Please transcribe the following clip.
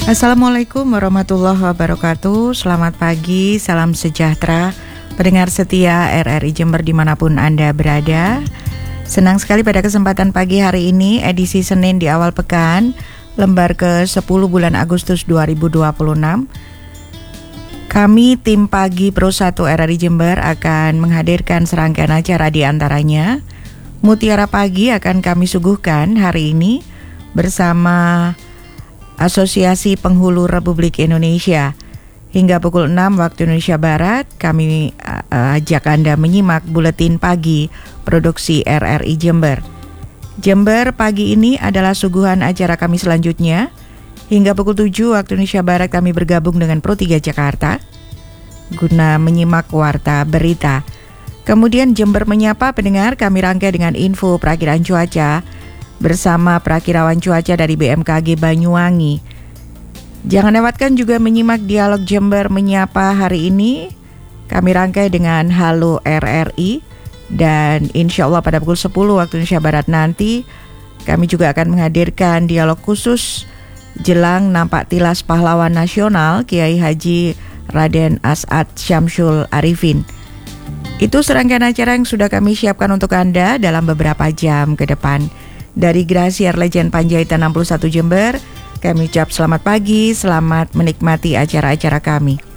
Assalamualaikum warahmatullahi wabarakatuh. Selamat pagi, salam sejahtera pendengar setia RRI Jember dimanapun Anda berada. Senang sekali pada kesempatan pagi hari ini, edisi Senin di awal pekan, lembar ke-10 bulan Agustus 2026. Kami tim pagi Pro 1 RRI Jember akan menghadirkan serangkaian acara, di antaranya Mutiara Pagi akan kami suguhkan hari ini bersama Asosiasi Penghulu Republik Indonesia. Hingga pukul 6 waktu Indonesia Barat, kami ajak Anda menyimak buletin pagi produksi RRI Jember. Jember pagi ini adalah suguhan acara kami selanjutnya. Hingga pukul 7 waktu Indonesia Barat kami bergabung dengan Pro 3 Jakarta guna menyimak warta berita. Kemudian Jember Menyapa pendengar kami rangkai dengan info perakiraan cuaca bersama perakirawan cuaca dari BMKG Banyuwangi. Jangan lewatkan juga menyimak dialog Jember Menyapa hari ini. Kami rangkai dengan Halo RRI. Dan insya Allah pada pukul 10 waktu Indonesia Barat nanti kami juga akan menghadirkan dialog khusus jelang nampak tilas pahlawan nasional Kiai Haji Raden As'ad Syamsul Arifin. Itu serangkaian acara yang sudah kami siapkan untuk Anda dalam beberapa jam ke depan. Dari Grasier Legend Panjaitan 61 Jember, kami ucap selamat pagi, selamat menikmati acara-acara kami.